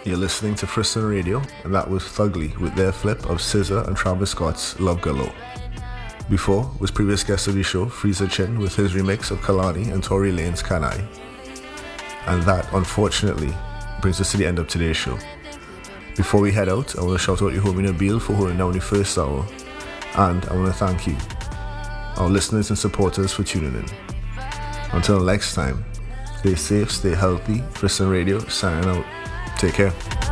You're listening to Frisson Radio, and that was Fugly with their flip of SZA and Travis Scott's Love Galore. Before was previous guest of the show, Freezer Chin, with his remix of Kalani and Tory Lanez Can I. And that, unfortunately, brings us to the end of today's show. Before we head out, I want to shout out your homie Nabil for holding down the first hour, and I want to thank you, our listeners and supporters, for tuning in. Until next time, stay safe, stay healthy. Frisson Radio, signing out. Take care.